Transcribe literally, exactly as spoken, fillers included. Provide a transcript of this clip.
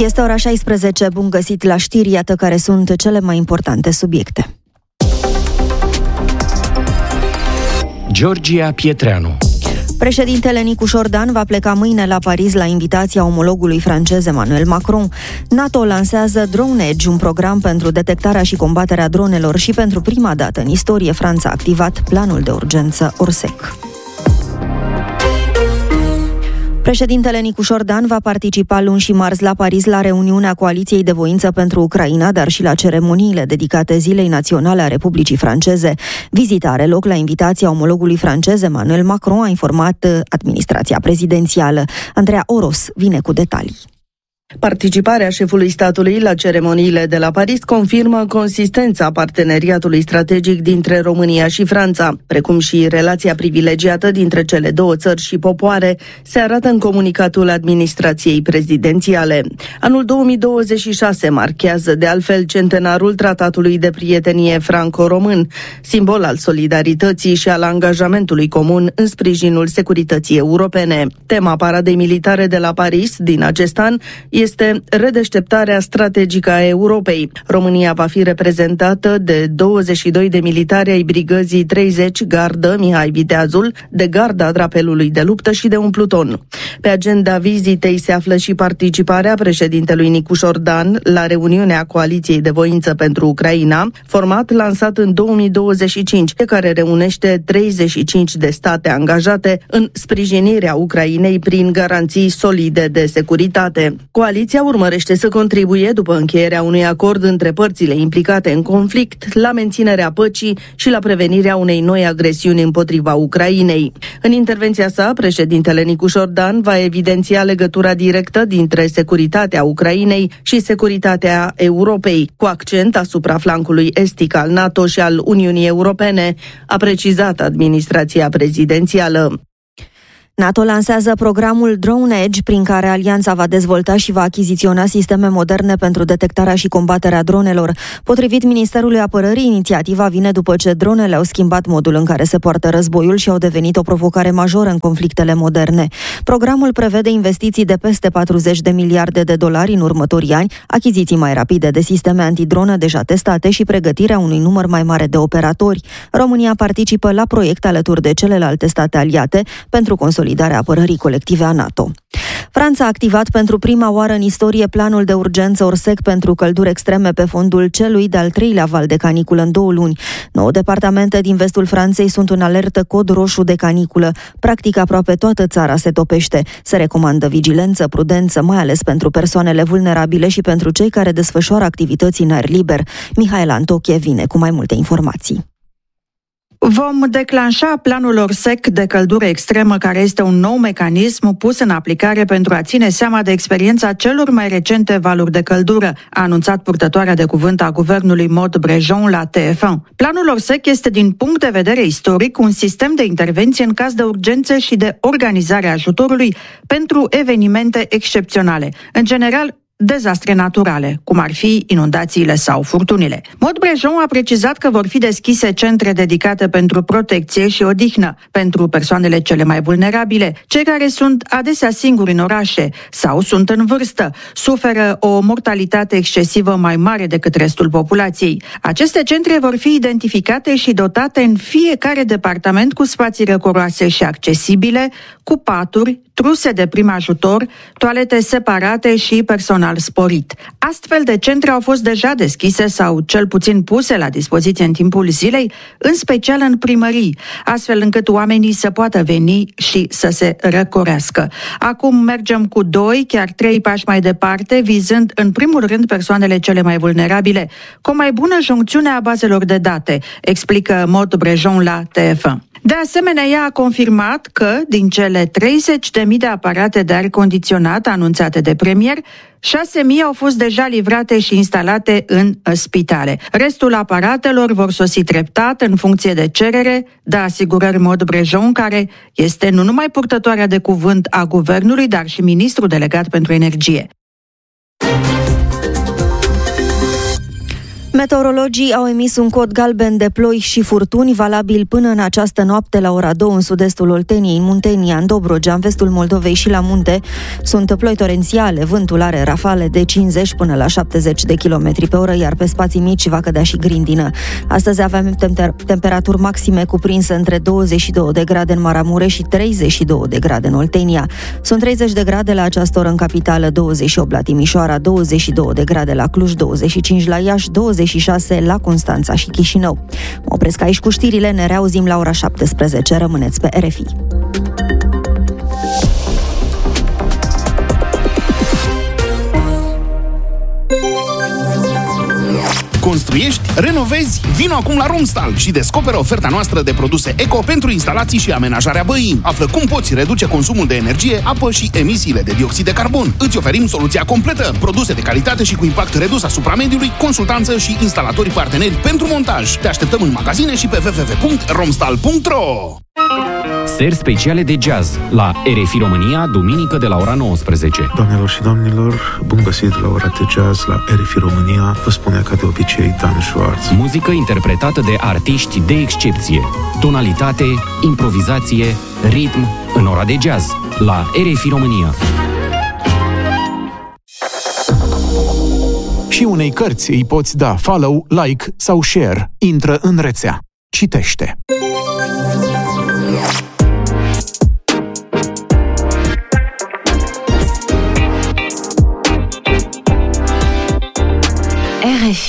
Este ora șaisprezece, bun găsit la știri, iată care sunt cele mai importante subiecte. Georgia Pietreanu. Președintele Nicu Șordan va pleca mâine la Paris la invitația omologului francez Emmanuel Macron. NATO lansează Drone Edge, un program pentru detectarea și combaterea dronelor și pentru prima dată în istorie Franța a activat planul de urgență Orsec. Președintele Nicu Șordan va participa luni și marți la Paris la reuniunea Coaliției de Voință pentru Ucraina, dar și la ceremoniile dedicate Zilei Naționale a Republicii Franceze. Vizita are loc la invitația omologului francez Emmanuel Macron, a informat administrația prezidențială. Andreea Oros vine cu detalii. Participarea șefului statului la ceremoniile de la Paris confirmă consistența parteneriatului strategic dintre România și Franța, precum și relația privilegiată dintre cele două țări și popoare, se arată în comunicatul administrației prezidențiale. Anul două mii douăzeci și șase marchează de altfel centenarul Tratatului de Prietenie franco-român, simbol al solidarității și al angajamentului comun în sprijinul securității europene. Tema paradei militare de la Paris din acest an este redeșteptarea strategică a Europei. România va fi reprezentată de douăzeci și doi de militari ai brigăzii treizeci Gardă Mihai Viteazul, de Garda Drapelului de Luptă și de un pluton. Pe agenda vizitei se află și participarea președintelui Nicu Șordan la reuniunea Coaliției de Voință pentru Ucraina, format lansat în două mii douăzeci și cinci, care reunește treizeci și cinci de state angajate în sprijinirea Ucrainei prin garanții solide de securitate. Coaliția urmărește să contribuie, după încheierea unui acord între părțile implicate în conflict, la menținerea păcii și la prevenirea unei noi agresiuni împotriva Ucrainei. În intervenția sa, președintele Nicu Șordan va evidenția legătura directă dintre securitatea Ucrainei și securitatea Europei, cu accent asupra flancului estic al NATO și al Uniunii Europene, a precizat administrația prezidențială. NATO lansează programul Drone Edge, prin care alianța va dezvolta și va achiziționa sisteme moderne pentru detectarea și combaterea dronelor. Potrivit Ministerului Apărării, inițiativa vine după ce dronele au schimbat modul în care se poartă războiul și au devenit o provocare majoră în conflictele moderne. Programul prevede investiții de peste patruzeci de miliarde de dolari în următorii ani, achiziții mai rapide de sisteme antidronă deja testate și pregătirea unui număr mai mare de operatori. România participă la proiect alături de celelalte state aliate pentru consolidarea apărării colective a NATO. Franța a activat pentru prima oară în istorie planul de urgență Orsec pentru călduri extreme pe fondul celui de-al treilea val de caniculă în două luni. Nouă departamente din vestul Franței sunt în alertă cod roșu de caniculă. Practic, aproape toată țara se topește. Se recomandă vigilență, prudență, mai ales pentru persoanele vulnerabile și pentru cei care desfășoară activități în aer liber. Mihaela Antoche vine cu mai multe informații. Vom declanșa planul Orsec de căldură extremă, care este un nou mecanism pus în aplicare pentru a ține seama de experiența celor mai recente valuri de căldură, a anunțat purtătoarea de cuvânt a guvernului Maud Brejon la T F unu. Planul Orsec este, din punct de vedere istoric, un sistem de intervenție în caz de urgențe și de organizare a ajutorului pentru evenimente excepționale. În general, dezastre naturale, cum ar fi inundațiile sau furtunile. Maud Brejon a precizat că vor fi deschise centre dedicate pentru protecție și odihnă pentru persoanele cele mai vulnerabile, cei care sunt adesea singuri în orașe sau sunt în vârstă, suferă o mortalitate excesivă mai mare decât restul populației. Aceste centre vor fi identificate și dotate în fiecare departament cu spații răcoroase și accesibile, cu paturi, truse de prim ajutor, toalete separate și personal sporit. Astfel de centre au fost deja deschise sau cel puțin puse la dispoziție în timpul zilei, în special în primării, astfel încât oamenii să poată veni și să se răcorească. Acum mergem cu doi, chiar trei pași mai departe, vizând în primul rând persoanele cele mai vulnerabile, cu o mai bună juncțiune a bazelor de date, explică Maud Brejon la T F unu. De asemenea, ea a confirmat că, din cele treizeci de mii de aparate de aer condiționat anunțate de premier, șase mii au fost deja livrate și instalate în spitale. Restul aparatelor vor sosi treptat în funcție de cerere, dă asigurări Maud Brejon, care este nu numai purtătoarea de cuvânt a guvernului, dar și ministru delegat pentru energie. Meteorologii au emis un cod galben de ploi și furtuni valabil până în această noapte la ora două în sud-estul Olteniei, în Muntenia, în Dobrogea, în vestul Moldovei și la munte. Sunt ploi torențiale, vântul are rafale de cincizeci până la șaptezeci de kilometri pe oră, iar pe spații mici va cădea și grindină. Astăzi avem temper- temperaturi maxime cuprinse între douăzeci și două de grade în Maramureș și treizeci și două de grade în Oltenia. Sunt treizeci de grade la această oră în capitală, douăzeci și opt la Timișoara, douăzeci și două de grade la Cluj, douăzeci și cinci la Iași, douăzeci și șase la Constanța și Chișinău. Mă opresc aici cu știrile, ne reauzim la ora șaptesprezece. Rămâneți pe R F I. Construiești? Renovezi? Vino acum la Romstal și descoperă oferta noastră de produse eco pentru instalații și amenajarea băii. Află cum poți reduce consumul de energie, apă și emisiile de dioxid de carbon. Îți oferim soluția completă, produse de calitate și cu impact redus asupra mediului, consultanță și instalatori parteneri pentru montaj. Te așteptăm în magazine și pe w w w punct romstal punct r o. Seri speciale de jazz la R F I România, duminică de la ora nouăsprezece. Doamnelor și domnilor, bun găsit la ora de jazz la R F I România. Vă spune ca de obicei Dan Schwartz. Muzică interpretată de artiști de excepție. Tonalitate, improvizație, ritm în ora de jazz la R F I România. Și unei cărți îi poți da follow, like sau share. Intră în rețea. Citește.